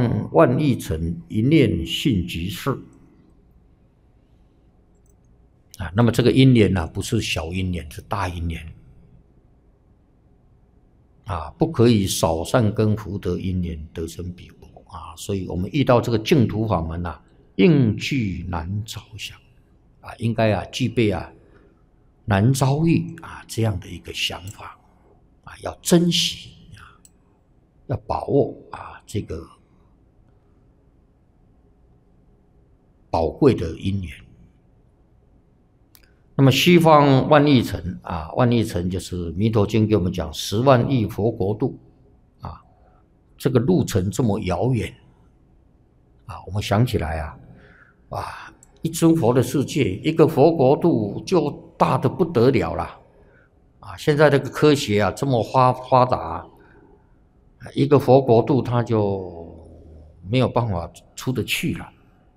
方万亿尘，一念性即是。那么这个因缘不是小因缘，是大因缘。不可以少善根福德因缘得生彼国所以我们遇到这个净土法门应具难遭想应该具备难遭遇这样的一个想法要珍惜要把握这个宝贵的因缘。那么西方万亿尘万亿尘就是弥陀经给我们讲10万亿佛国度这个路程这么遥远我们想起来一尊佛的世界，一个佛国度就大得不得了了现在这个科学这么发达一个佛国度它就没有办法出得去了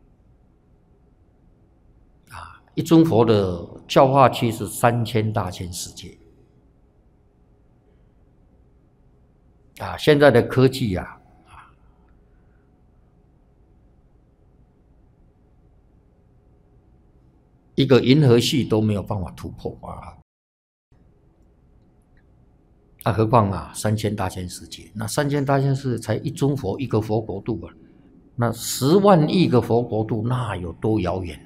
一尊佛的教化区是3000大千世界现在的科技一个银河系都没有办法突破何况3000大千世界，那3000大千世界才一尊佛一个佛国度那10万亿个佛国度那有多遥远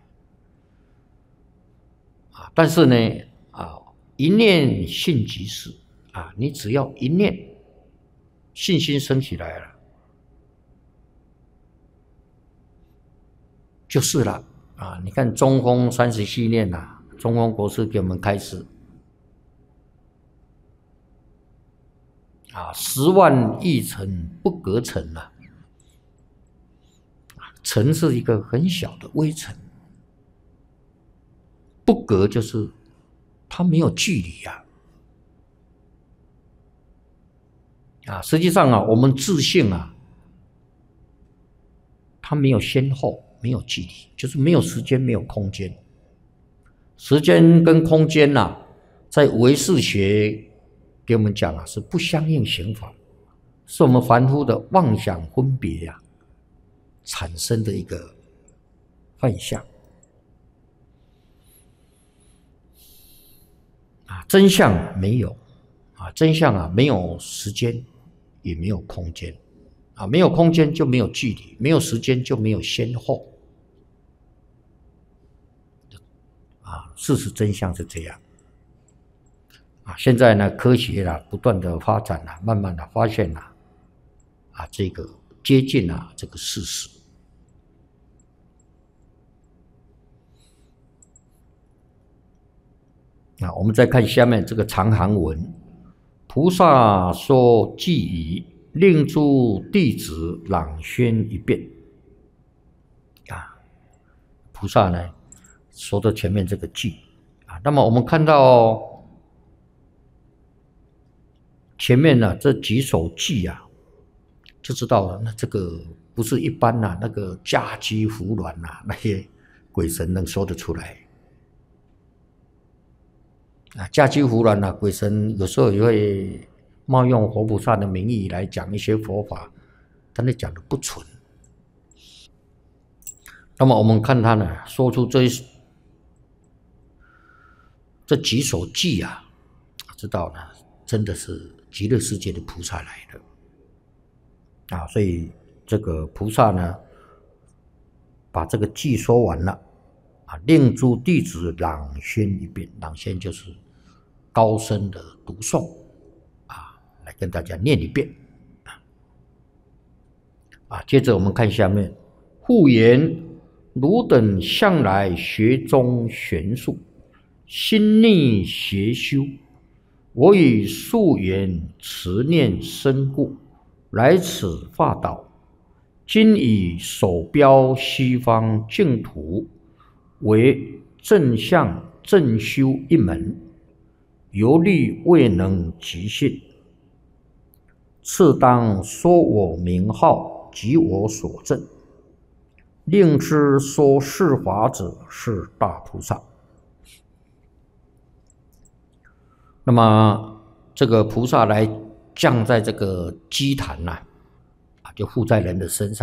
但是呢一念性即是你只要一念信心升起来了就是了你看中风30系念中风国师给我们开示10万亿尘不隔尘尘是一个很小的微尘，不隔就是它没有距离实际上我们自性它没有先后，没有距离，就是没有时间，没有空间。时间跟空间在唯识学给我们讲是不相应刑法，是我们凡夫的妄想分别产生的一个幻象真相没有真相没有时间也没有空间没有空间就没有距离，没有时间就没有先后事实真相是这样现在呢科学不断的发展慢慢的发现这个接近这个事实我们再看下面这个长行文，菩萨说偈语，令诸弟子朗宣一遍菩萨呢说的前面这个偈那么我们看到前面这几首偈就知道了，那这个不是一般那个家居胡鸾那些鬼神能说得出来家居胡鸾鬼神有时候也会冒用佛菩萨的名义来讲一些佛法，但是讲的不纯。那么我们看他呢说出这几首偈知道呢真的是极乐世界的菩萨来的所以这个菩萨呢把这个偈说完了令诸弟子朗宣一遍，朗宣就是高声的读诵来跟大家念一遍接着我们看下面，复言汝等向来学中玄术，心逆邪修，我以素缘持念深故，来此化导，今以手标西方净土为正向正修一门，犹虑未能即信，次当说我名号及我所证，令知说是法者是大菩萨。那么这个菩萨来降在这个基坛就附在人的身上。